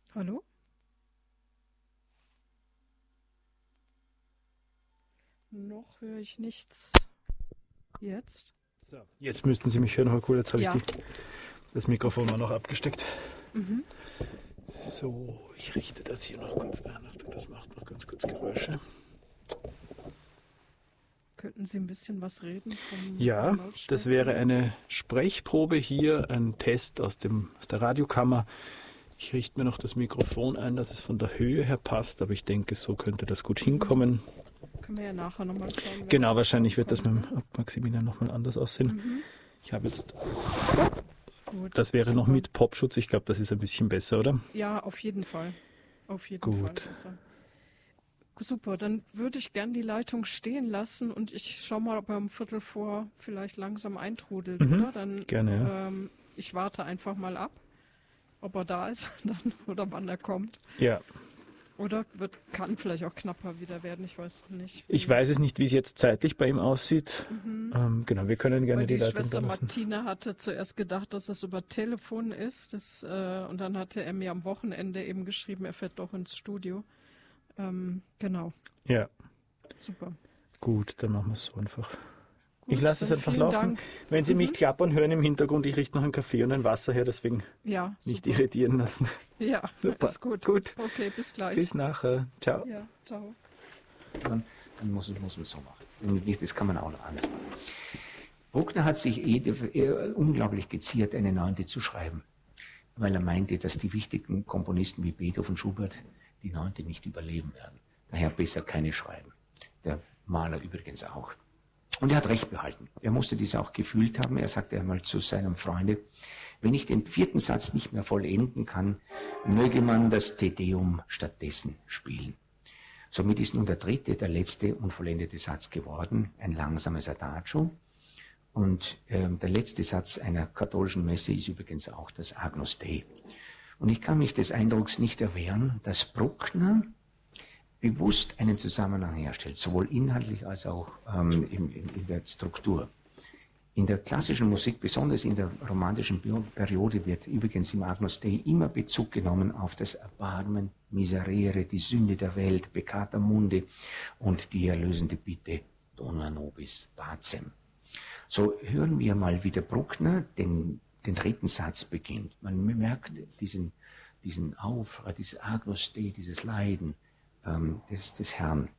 Hallo? Noch höre ich nichts. Jetzt? So, jetzt müssten Sie mich hören. Oh, cool, jetzt habe ich Ja. das Mikrofon auch noch abgesteckt. Mhm. So, ich richte das hier noch kurz ein. Achtung, das macht noch ganz kurz Geräusche. Könnten Sie ein bisschen was reden Ja, vom das Lautstärke? wäre eine Sprechprobe hier, ein Test aus der Radiokammer. Ich richte mir noch das Mikrofon ein, dass es von der Höhe her passt, aber ich denke, so könnte das gut hinkommen. Können wir ja nachher nochmal schauen. wenn Genau, wir wahrscheinlich wird das draufkommen, mit dem Maximilian nochmal anders aussehen. Mhm. Ich habe jetzt, Gut. das wäre noch Super. mit Popschutz. Ich glaube, das ist ein bisschen besser, oder? Ja, auf jeden Fall. Auf jeden Fall Gut. besser. Super, dann würde ich gern die Leitung stehen lassen und ich schaue mal, ob er um Viertel vor vielleicht langsam eintrudelt, Mhm. oder? Dann, Gerne, ja. ich warte einfach mal ab, ob er da ist dann, oder wann er kommt. Ja, Oder kann vielleicht auch knapper wieder werden, ich weiß nicht. ich weiß es nicht, wie es jetzt zeitlich bei ihm aussieht. Genau, wir können gerne Weil die die Leitung Schwester da lassen. Martina hatte zuerst gedacht, dass es über Telefon ist. Und dann hatte er mir am Wochenende eben geschrieben, er fährt doch ins Studio. Genau, Ja, super. gut, dann machen wir es so einfach. Gut, Ich lasse es dann einfach vielen laufen. Dank. Wenn Sie mich klappern hören im Hintergrund, ich richte noch einen Kaffee und ein Wasser her, deswegen Ja, nicht super. irritieren lassen. Ja, Super. ist gut. Gut. Okay, bis gleich. Bis nachher. Ciao. Ja, ciao. Dann muss man es so machen. Wenn nicht, das kann man auch noch anders machen. Bruckner hat sich unglaublich geziert, eine Neunte zu schreiben, weil er meinte, dass die wichtigen Komponisten wie Beethoven und Schubert die Neunte nicht überleben werden. Daher besser keine schreiben. Der Mahler übrigens auch. Und er hat recht behalten. Er musste dies auch gefühlt haben. Er sagte einmal zu seinem Freunde, wenn ich den vierten Satz nicht mehr vollenden kann, möge man das Te Deum stattdessen spielen. Somit ist nun der dritte, der letzte unvollendete Satz geworden, ein langsames Adagio. Und der letzte Satz einer katholischen Messe ist übrigens auch das Agnus Dei. Und ich kann mich des Eindrucks nicht erwehren, dass Bruckner bewusst einen Zusammenhang herstellt, sowohl inhaltlich als auch in der Struktur. In der klassischen Musik, besonders in der romantischen Periode, wird übrigens im Agnus Dei immer Bezug genommen auf das Erbarmen, Miserere, die Sünde der Welt, Peccata Mundi und die erlösende Bitte, Dona nobis pacem. So hören wir mal, wie der Bruckner den dritten Satz beginnt. Man merkt diesen Aufruhr, dieses Agnus Dei, dieses Leiden des Herrn.